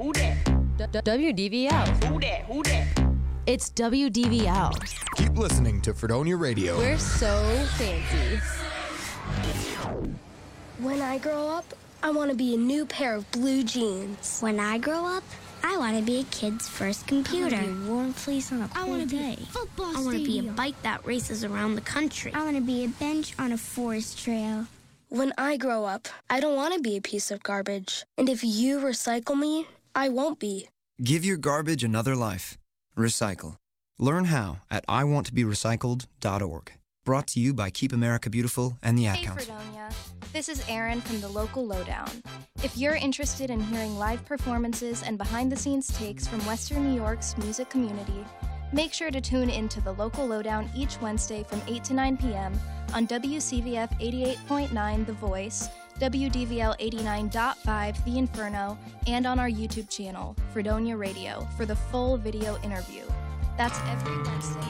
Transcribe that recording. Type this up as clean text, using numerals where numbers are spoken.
Who that? WDVL. Who that? Who that? It's WDVL. Keep listening to Fredonia Radio. We're so fancy. When I grow up, I want to be a new pair of blue jeans. When I grow up, I want to be a kid's first computer. I want to be a warm place on a cold day. I want to be a bike that races around the country. I want to be a bench on a forest trail. When I grow up, I don't want to be a piece of garbage. And if you recycle me, I won't be. Give your garbage another life. Recycle. Learn how at iwanttoberecycled.org. Brought to you by Keep America Beautiful and the Ad Hey Council. Fredonia, this is Erin from the Local Lowdown. If you're interested in hearing live performances and behind-the-scenes takes from Western New York's music community, make sure to tune into the Local Lowdown each Wednesday from 8 to 9 p.m. on WCVF 88.9 The Voice, WDVL 89.5 The Inferno, and on our YouTube channel, Fredonia Radio, for the full video interview. That's every Wednesday